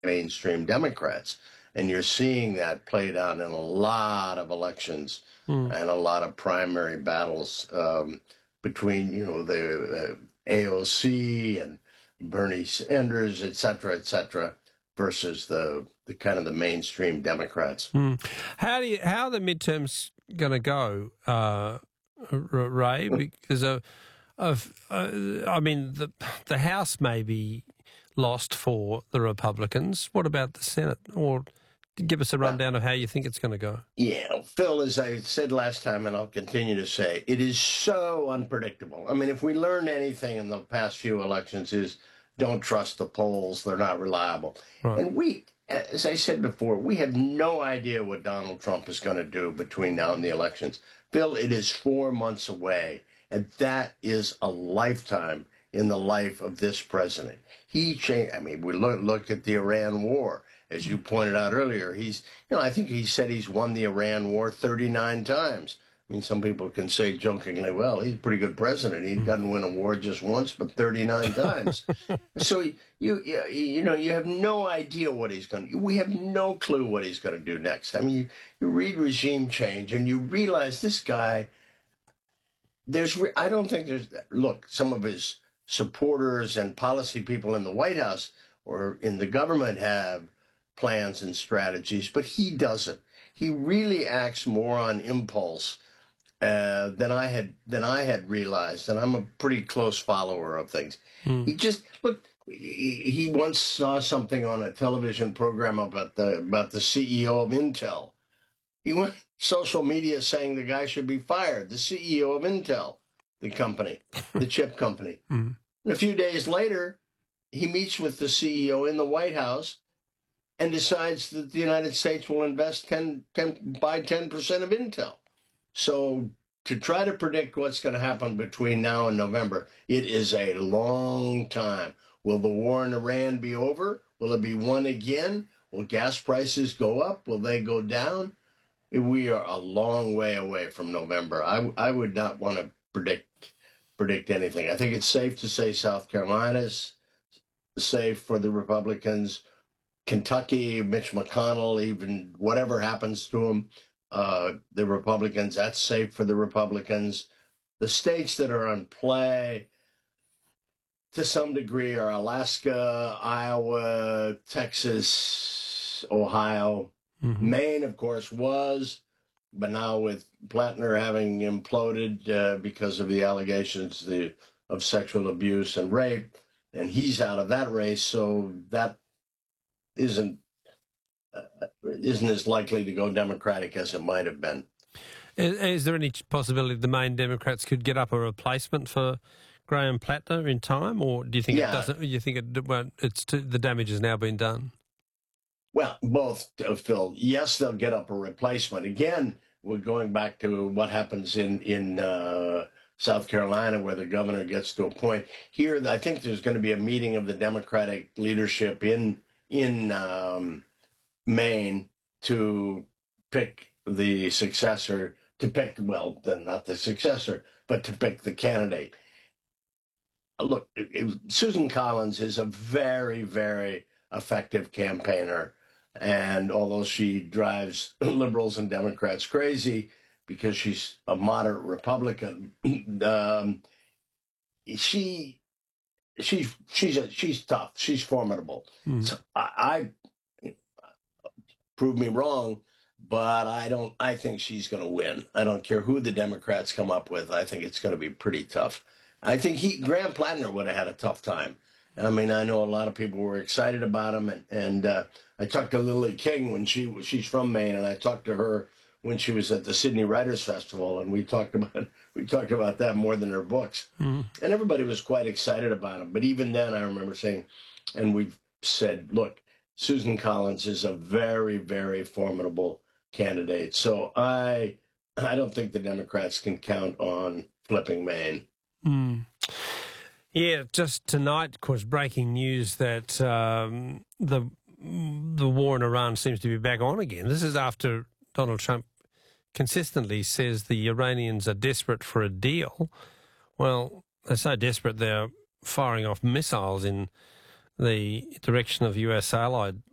mainstream Democrats. And you're seeing that played out in a lot of elections and a lot of primary battles between, the AOC and Bernie Sanders, et cetera, versus the kind of the mainstream Democrats. How are the midterms going to go, Ray? Because the House may be lost for the Republicans. What about the Senate? Or give us a rundown of how you think it's going to go. Yeah, Phil, as I said last time, and I'll continue to say, it is so unpredictable. I mean, if we learned anything in the past few elections is don't trust the polls. They're not reliable. Right. And we, as I said before, we have no idea what Donald Trump is going to do between now and the elections. Phil, it is 4 months away, and that is a lifetime in the life of this president. He changed. I mean, we look at the Iran war. As you pointed out earlier, I think he said he's won the Iran war 39 times. I mean, some people can say jokingly, well, he's a pretty good president. He doesn't win a war just once, but 39 times. So you have no idea what he's going to do. We have no clue what he's going to do next. I mean, you read regime change and you realize this guy, I don't think look, some of his supporters and policy people in the White House or in the government have plans and strategies, but he doesn't. He really acts more on impulse than I had realized, and I'm a pretty close follower of things. He just he once saw something on a television program about the CEO of Intel. He went social media saying the guy should be fired, the CEO of Intel, the company, the chip company. And a few days later, he meets with the CEO in the White House and decides that the United States will invest buy 10% of Intel. So to try to predict what's going to happen between now and November, it is a long time. Will the war in Iran be over? Will it be won again? Will gas prices go up? Will they go down? We are a long way away from November. I would not want to predict anything. I think it's safe to say South Carolina's safe for the Republicans. Kentucky, Mitch McConnell, even whatever happens to him, the Republicans, that's safe for the Republicans. The states that are on play to some degree are Alaska, Iowa, Texas, Ohio. Maine, of course, was, but now with Plattner having imploded because of the allegations of sexual abuse and rape, and he's out of that race, so that isn't as likely to go Democratic as it might have been. Is there any possibility the Maine Democrats could get up a replacement for Graham Plattner in time, or do you think it doesn't? You think the damage has now been done? Well, both, Phil. Yes, they'll get up a replacement. Again, we're going back to what happens in South Carolina, where the governor gets to a point. Here, I think there's going to be a meeting of the Democratic leadership in Maine to pick the successor, not the successor, but to pick the candidate. Look, Susan Collins is a very, very effective campaigner. And although she drives liberals and Democrats crazy because she's a moderate Republican, she's tough. She's formidable. So I prove me wrong, but I think she's going to win. I don't care who the Democrats come up with. I think it's going to be pretty tough. I think Graham Plattner would have had a tough time. I mean, I know a lot of people were excited about him, and I talked to Lily King when she's from Maine, and I talked to her when she was at the Sydney Writers Festival, and we talked about that more than her books. And everybody was quite excited about him. But even then, I remember saying, and we've said, look, Susan Collins is a very, very formidable candidate. So I don't think the Democrats can count on flipping Maine. Yeah, just tonight, of course, breaking news that the war in Iran seems to be back on again. This is after Donald Trump consistently says the Iranians are desperate for a deal. Well, they're so desperate they're firing off missiles in the direction of US allied